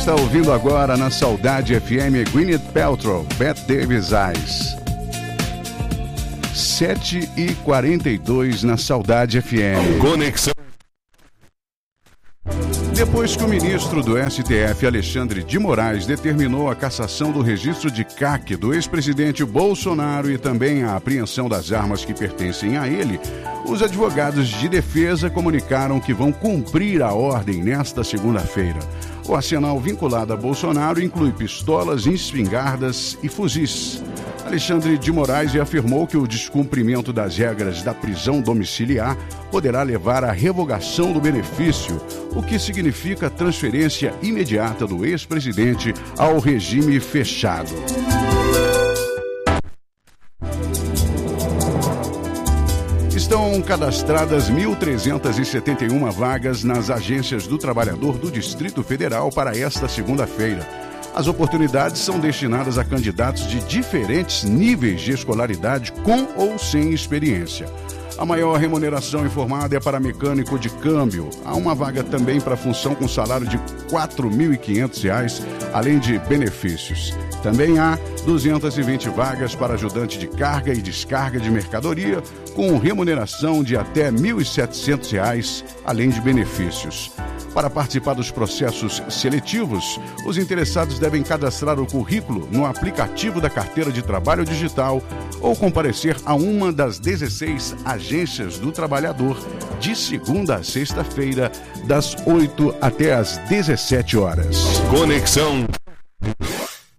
Está ouvindo agora na Saudade FM Gwyneth Paltrow, Bette Davis Eyes. 7h42 na Saudade FM. Conexão. Depois que o ministro do STF, Alexandre de Moraes, determinou a cassação do registro de CAC do ex-presidente Bolsonaro e também a apreensão das armas que pertencem a ele, os advogados de defesa comunicaram que vão cumprir a ordem nesta segunda-feira. O arsenal vinculado a Bolsonaro inclui pistolas, espingardas e fuzis. Alexandre de Moraes afirmou que o descumprimento das regras da prisão domiciliar poderá levar à revogação do benefício, o que significa transferência imediata do ex-presidente ao regime fechado. Estão cadastradas 1.371 vagas nas agências do trabalhador do Distrito Federal para esta segunda-feira. As oportunidades são destinadas a candidatos de diferentes níveis de escolaridade com ou sem experiência. A maior remuneração informada é para mecânico de câmbio. Há uma vaga também para função com salário de R$ 4.500, além de benefícios. Também há 220 vagas para ajudante de carga e descarga de mercadoria, com remuneração de até R$ 1.700, além de benefícios. Para participar dos processos seletivos, os interessados devem cadastrar o currículo no aplicativo da Carteira de Trabalho Digital ou comparecer a uma das 16 agências do trabalhador de segunda a sexta-feira, das 8 até as 17 horas. Conexão